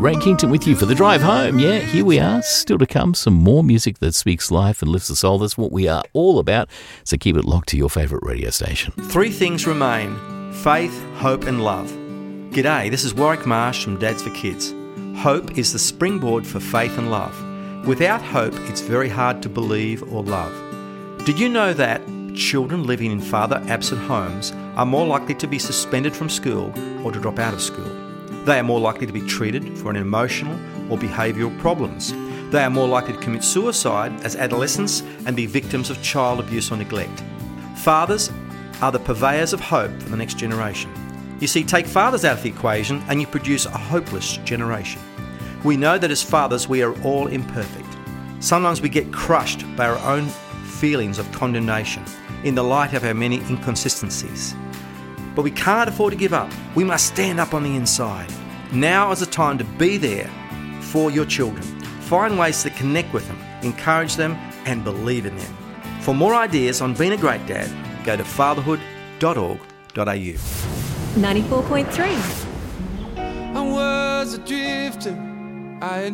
Ray Kington with you for the drive home. Yeah, here we are. Still to come, some more music that speaks life and lifts the soul. That's what we are all about. So keep it locked to your favourite radio station. Three things remain: faith, hope and love. G'day, this is Warwick Marsh from Dads for Kids. Hope is the springboard for faith and love. Without hope, it's very hard to believe or love. Did you know that children living in father-absent homes are more likely to be suspended from school or to drop out of school? They are more likely to be treated for an emotional or behavioural problems. They are more likely to commit suicide as adolescents and be victims of child abuse or neglect. Fathers are the purveyors of hope for the next generation. You see, take fathers out of the equation and you produce a hopeless generation. We know that as fathers we are all imperfect. Sometimes we get crushed by our own feelings of condemnation in the light of our many inconsistencies. But we can't afford to give up. We must stand up on the inside. Now is the time to be there for your children. Find ways to connect with them, encourage them and believe in them. For more ideas on being a great dad, go to fatherhood.org.au. 94.3. I was a drifter. I had